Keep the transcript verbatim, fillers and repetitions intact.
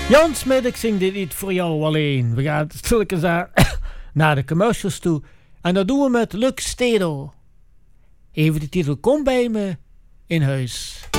Jan Smit, ik zing dit niet voor jou alleen. We gaan stilletjes aan naar de commercials toe. En dat doen we met Lux Stedo. Even de titel Kom bij me in huis.